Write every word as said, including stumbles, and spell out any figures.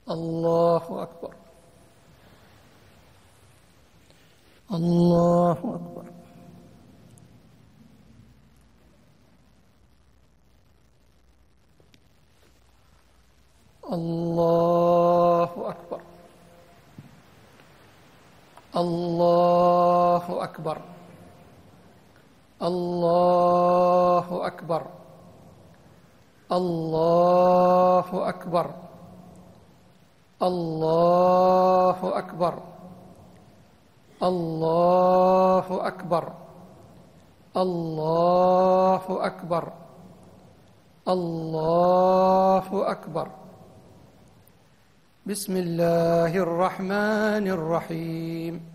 الله أكبر. الله أكبر. الله أكبر. الله أكبر. الله أكبر. الله أكبر. الله أكبر. الله أكبر. الله أكبر. الله أكبر. بسم الله الرحمن الرحيم.